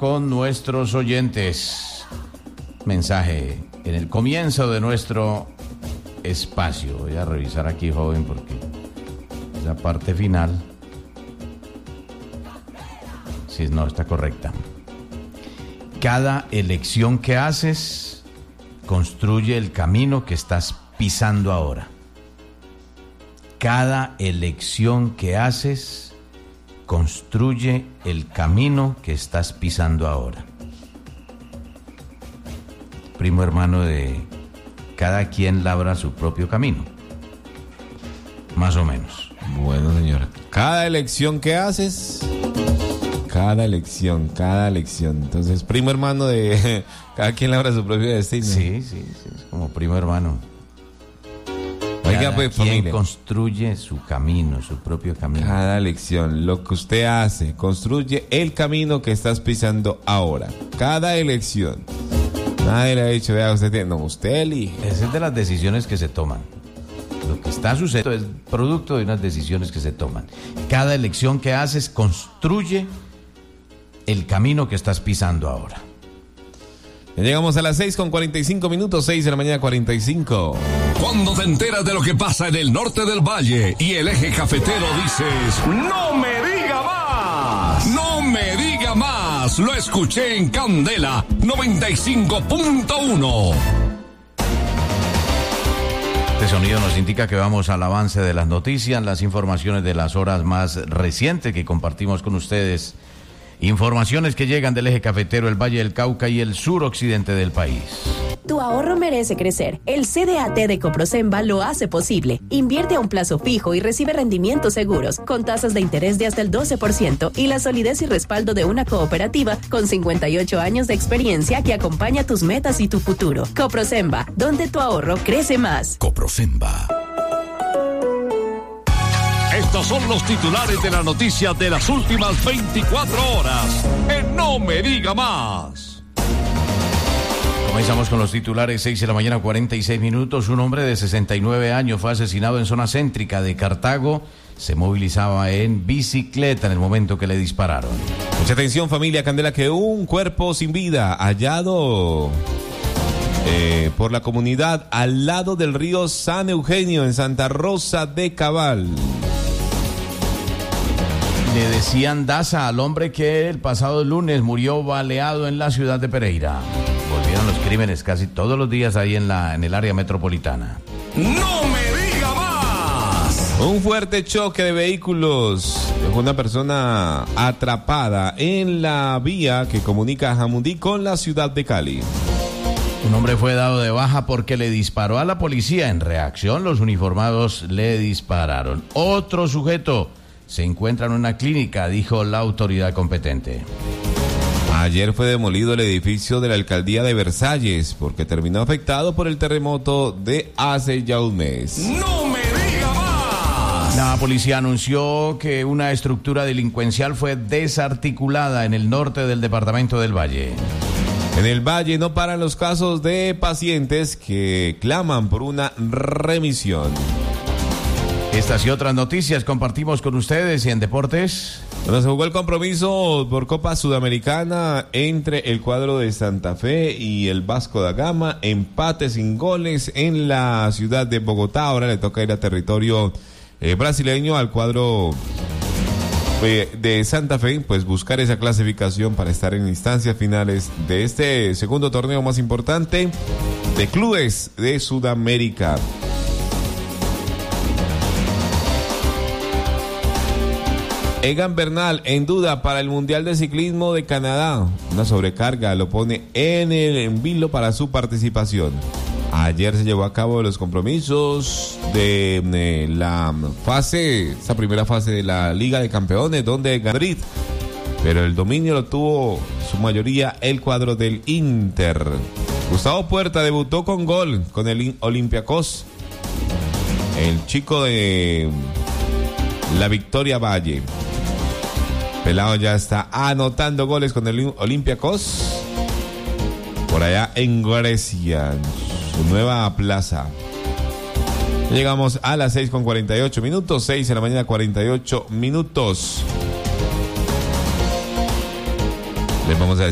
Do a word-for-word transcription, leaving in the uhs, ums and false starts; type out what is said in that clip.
con nuestros oyentes. Mensaje en el comienzo de nuestro espacio. Voy a revisar aquí, joven, porque la parte final, si no está correcta. Cada elección que haces construye el camino que estás pisando ahora. Cada elección que haces construye el camino que estás pisando ahora. Primo hermano de cada quien labra su propio camino. Más o menos. Bueno, señora. Cada elección que haces, cada elección, cada elección. Entonces, primo hermano de cada quien labra su propio destino. Sí, sí, sí, es como primo hermano. Oiga, cada pues, quien familia, construye su camino, su propio camino. cada elección, lo que usted hace, construye el camino que estás pisando ahora. Cada elección. Nadie le ha dicho, vea, usted tiene, no, usted elige. Esa es de las decisiones que se toman. Lo que está sucediendo es producto de unas decisiones que se toman. Cada elección que haces construye el camino que estás pisando ahora. Ya llegamos a las seis con cuarenta y cinco minutos, seis de la mañana cuarenta y cinco. Cuando te enteras de lo que pasa en el norte del valle y el eje cafetero, dices, ¡no me diga más! ¡No me diga más! Lo escuché en Candela noventa y cinco punto uno. Este sonido nos indica que vamos al avance de las noticias, las informaciones de las horas más recientes que compartimos con ustedes. Informaciones que llegan del eje cafetero, el Valle del Cauca y el suroccidente del país. Tu ahorro merece crecer. El C D A T de Coprosemba lo hace posible. Invierte a un plazo fijo y recibe rendimientos seguros, con tasas de interés de hasta el doce por ciento y la solidez y respaldo de una cooperativa con cincuenta y ocho años de experiencia que acompaña tus metas y tu futuro. Coprosemba, donde tu ahorro crece más. Coprosemba. Estos son los titulares de la noticia de las últimas veinticuatro horas. En No Me Diga Más. Comenzamos con los titulares, seis de la mañana, cuarenta y seis minutos. Un hombre de sesenta y nueve años fue asesinado en zona céntrica de Cartago. Se movilizaba en bicicleta en el momento que le dispararon. Mucha atención, familia Candela, que un cuerpo sin vida hallado eh, por la comunidad al lado del río San Eugenio en Santa Rosa de Cabal. Le decían Daza al hombre que el pasado lunes murió baleado en la ciudad de Pereira. Volvieron los crímenes casi todos los días ahí en la en el área metropolitana. ¡No me diga más! Un fuerte choque de vehículos dejó una persona atrapada en la vía que comunica a Jamundí con la ciudad de Cali. Un hombre fue dado de baja porque le disparó a la policía. En reacción, los uniformados le dispararon. Otro sujeto se encuentra en una clínica, dijo la autoridad competente. Ayer fue demolido el edificio de la alcaldía de Versalles porque terminó afectado por el terremoto de hace ya un mes. ¡No me diga más! La policía anunció que una estructura delincuencial fue desarticulada en el norte del departamento del Valle. En el Valle no paran los casos de pacientes que claman por una remisión. Estas y otras noticias compartimos con ustedes y en deportes. Bueno, se jugó el compromiso por Copa Sudamericana entre el cuadro de Santa Fe y el Vasco da Gama. Empate sin goles en la ciudad de Bogotá. Ahora le toca ir a territorio eh, brasileño al cuadro eh, de Santa Fe, pues buscar esa clasificación para estar en instancias finales de este segundo torneo más importante de clubes de Sudamérica. Egan Bernal en duda para el Mundial de Ciclismo de Canadá. Una sobrecarga lo pone en el en vilo para su participación. Ayer se llevó a cabo los compromisos de eh, la fase, esta primera fase de la Liga de Campeones, donde Madrid, pero el dominio lo tuvo su mayoría el cuadro del Inter. Gustavo Puerta debutó con gol con el Olympiacos, el chico de la Victoria Valle. Pelao ya está anotando goles con el Olympiacos por allá en Grecia, su nueva plaza. Llegamos a las seis con cuarenta y ocho minutos, seis de la mañana, cuarenta y ocho minutos. Les vamos a decir